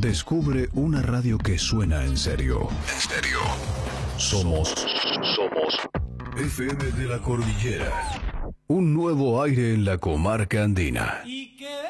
Descubre una radio que suena en serio. En serio. Somos FM de la Cordillera. Un nuevo aire en la comarca andina. Y que